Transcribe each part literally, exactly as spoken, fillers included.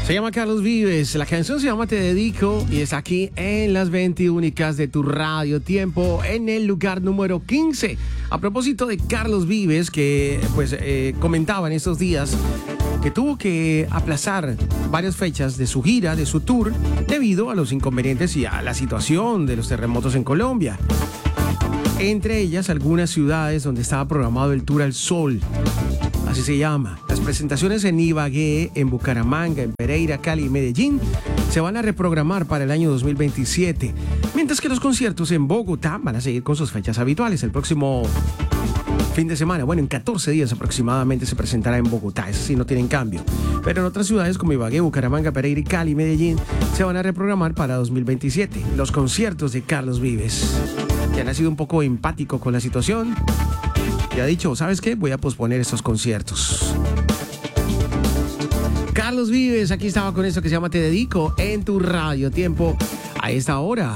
Se llama Carlos Vives, la canción se llama Te Dedico y es aquí en las veintiúnicas de tu Radio Tiempo en el lugar número quince. A propósito de Carlos Vives, que pues eh, comentaba en estos días que tuvo que aplazar varias fechas de su gira, de su tour, debido a los inconvenientes y a la situación de los terremotos en Colombia. Entre ellas, algunas ciudades donde estaba programado el Tour al Sol, así se llama. Las presentaciones en Ibagué, en Bucaramanga, en Pereira, Cali y Medellín se van a reprogramar para el año dos mil veintisiete, mientras que los conciertos en Bogotá van a seguir con sus fechas habituales. El próximo fin de semana, bueno, en catorce días aproximadamente se presentará en Bogotá, eso sí no tienen cambio. Pero en otras ciudades como Ibagué, Bucaramanga, Pereira, Cali y Medellín se van a reprogramar para dos mil veintisiete. Los conciertos de Carlos Vives, que ha sido un poco empático con la situación, y ha dicho, ¿sabes qué? Voy a posponer estos conciertos. Carlos Vives, aquí estaba con esto que se llama Te Dedico en tu Radio Tiempo a esta hora.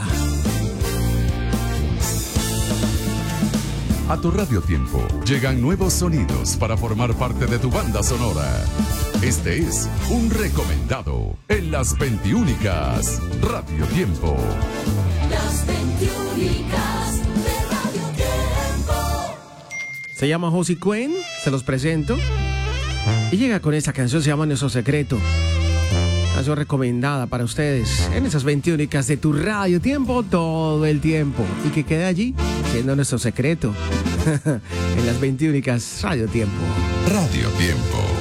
A tu Radio Tiempo llegan nuevos sonidos para formar parte de tu banda sonora. Este es un recomendado en las veintiúnicas Radio Tiempo. Las veintiúnicas de Radio Tiempo. Se llama Josie Cuen, se los presento. Y llega con esta canción, se llama Nuestro Secreto. Canción recomendada para ustedes en esas veintiúnicas de tu Radio Tiempo todo el tiempo. Y que quede allí siendo nuestro secreto en las veintiúnicas Radio Tiempo. Radio Tiempo.